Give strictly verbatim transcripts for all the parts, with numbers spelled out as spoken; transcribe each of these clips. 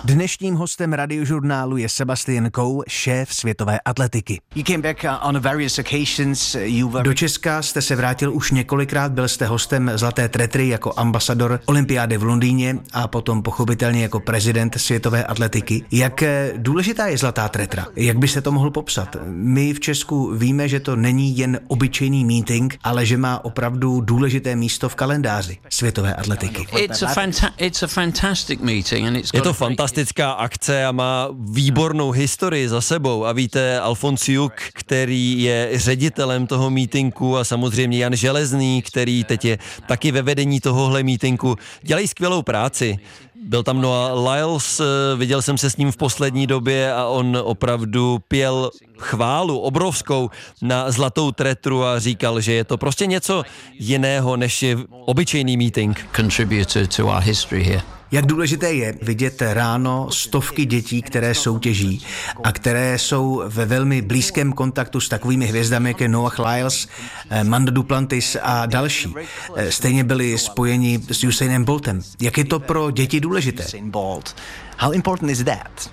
Dnešním hostem radiožurnálu je Sebastian Coe, šéf světové atletiky. Do Česka jste se vrátil už několikrát, byl jste hostem Zlaté tretry jako ambasador olympiády v Londýně a potom pochopitelně jako prezident světové atletiky. Jak důležitá je Zlatá tretra? Jak byste to mohl popsat? My v Česku víme, že to není jen obyčejný meeting, ale že má opravdu důležité místo v kalendáři světové atletiky. It's a fanta- it's a fantastic meeting and it's Je to fantastická akce a má výbornou historii za sebou. A víte, Alfons Juk, který je ředitelem toho mítinku, a samozřejmě Jan Železný, který teď je taky ve vedení tohohle mítinku, dělají skvělou práci. Byl tam Noah Lyles, viděl jsem se s ním v poslední době a on opravdu pěl chválu obrovskou na Zlatou tretru a říkal, že je to prostě něco jiného než je obyčejný meeting. Jak důležité je vidět ráno stovky dětí, které soutěží a které jsou ve velmi blízkém kontaktu s takovými hvězdami, jako Noah Lyles, Manda Duplantis a další. Stejně byli spojeni s Usainem Boltem. Jak je to pro děti důležité? How important is that?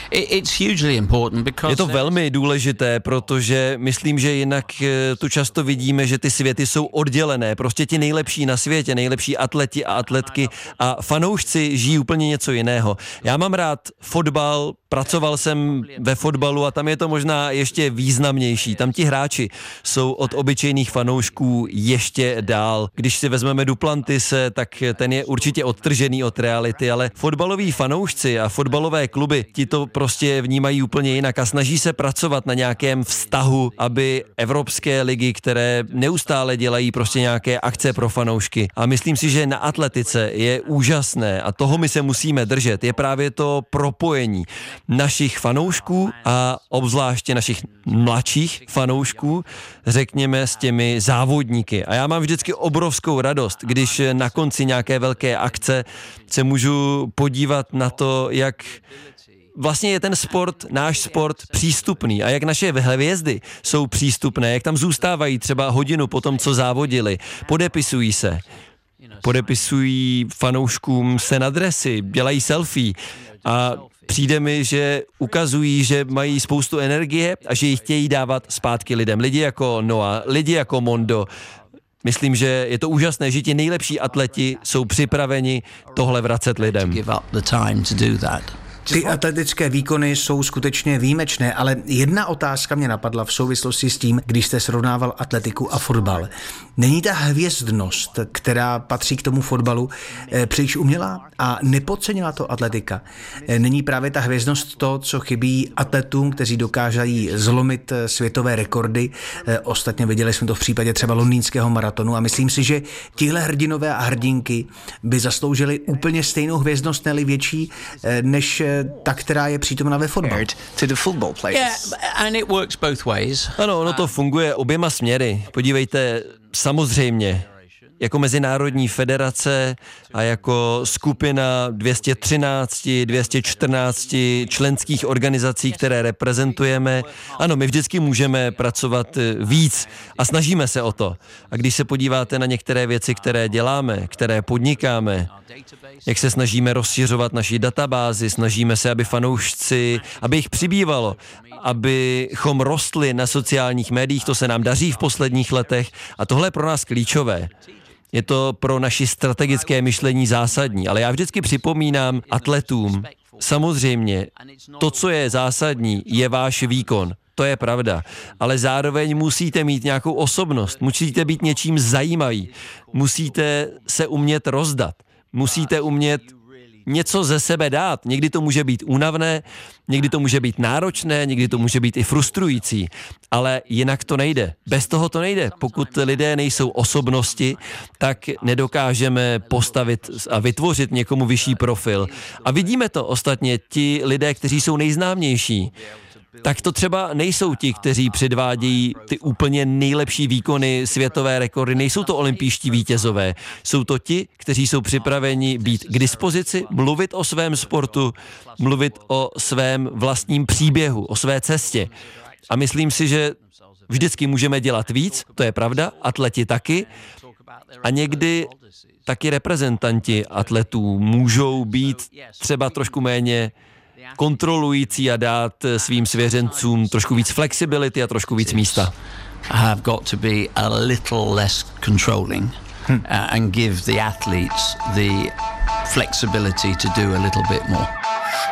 Je to velmi důležité, protože myslím, že jinak tu často vidíme, že ty světy jsou oddělené. Prostě ti nejlepší na světě, nejlepší atleti a atletky a fanoušci žijí úplně něco jiného. Já mám rád fotbal, pracoval jsem ve fotbalu a tam je to možná ještě významnější. Tam ti hráči jsou od obyčejných fanoušků ještě dál. Když si vezmeme Duplantise, tak ten je určitě odtržený od reality, ale fotbaloví fanoušci a fotbalové kluby, ti to prostě vnímají úplně jinak a snaží se pracovat na nějakém vztahu, aby evropské ligy, které neustále dělají prostě nějaké akce pro fanoušky. A myslím si, že na atletice je úžasné a toho my se musíme držet. Je právě to propojení našich fanoušků a obzvláště našich mladších fanoušků, řekněme, s těmi závodníky. A já mám vždycky obrovskou radost, když na konci nějaké velké akce se můžu podívat na to, jak vlastně je ten sport, náš sport přístupný a jak naše hvězdy jsou přístupné, jak tam zůstávají třeba hodinu po tom, co závodili, podepisují se, podepisují fanouškům se na dresy, dělají selfie a přijde mi, že ukazují, že mají spoustu energie a že ji chtějí dávat zpátky lidem. Lidi jako Noah, lidi jako Mondo. Myslím, že je to úžasné, že ti nejlepší atleti jsou připraveni tohle vracet lidem. Ty atletické výkony jsou skutečně výjimečné, ale jedna otázka mě napadla v souvislosti s tím, když jste srovnával atletiku a fotbal. Není ta hvězdnost, která patří k tomu fotbalu, příliš umělá a nepodceněla to atletika? Není právě ta hvězdnost to, co chybí atletům, kteří dokáží zlomit světové rekordy? Ostatně viděli jsme to v případě třeba londýnského maratonu a myslím si, že tihle hrdinové a hrdinky by zasloužili úplně stejnou hvězdnost, ne-li větší, než ta, která je přítomna ve fotbalu. Ano, ono to funguje oběma směry. Podívejte, samozřejmě, jako mezinárodní federace a jako skupina dvě stě třináct, dvě stě čtrnáct členských organizací, které reprezentujeme. Ano, my vždycky můžeme pracovat víc a snažíme se o to. A když se podíváte na některé věci, které děláme, které podnikáme, jak se snažíme rozšiřovat naši databázi, snažíme se, aby fanoušci, aby jich přibývalo, abychom rostli na sociálních médiích, to se nám daří v posledních letech a tohle je pro nás klíčové. Je to pro naši strategické myšlení zásadní, ale já vždycky připomínám atletům, samozřejmě, to, co je zásadní, je váš výkon. To je pravda, ale zároveň musíte mít nějakou osobnost, musíte být něčím zajímavý, musíte se umět rozdat, musíte umět něco ze sebe dát. Někdy to může být únavné, někdy to může být náročné, někdy to může být i frustrující, ale jinak to nejde. Bez toho to nejde. Pokud lidé nejsou osobnosti, tak nedokážeme postavit a vytvořit někomu vyšší profil. A vidíme to ostatně, ti lidé, kteří jsou nejznámější, tak to třeba nejsou ti, kteří předvádějí ty úplně nejlepší výkony, světové rekordy, nejsou to olympijští vítězové. Jsou to ti, kteří jsou připraveni být k dispozici, mluvit o svém sportu, mluvit o svém vlastním příběhu, o své cestě. A myslím si, že vždycky můžeme dělat víc, to je pravda, atleti taky, A někdy taky reprezentanti atletů můžou být třeba trošku méně kontrolující a dát svým svěřencům trošku víc flexibility a trošku víc místa. Have got to be a little less controlling uh, and give the athletes the flexibility to do a little bit more.